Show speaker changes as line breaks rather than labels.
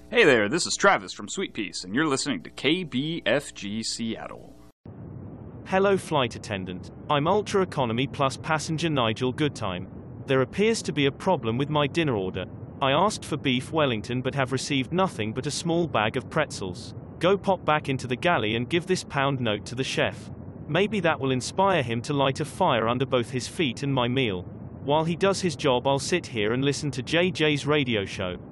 Hey there, this is Travis from Sweet Peace, and you're listening to KBFG Seattle.
Hello flight attendant. I'm Ultra Economy Plus passenger Nigel Goodtime. There appears to be a problem with my dinner order. I asked for beef Wellington but have received nothing but a small bag of pretzels. Go pop back into the galley and give this pound note to the chef. Maybe that will inspire him to light a fire under both his feet and my meal. While he does his job, I'll sit here and listen to JJ's radio show.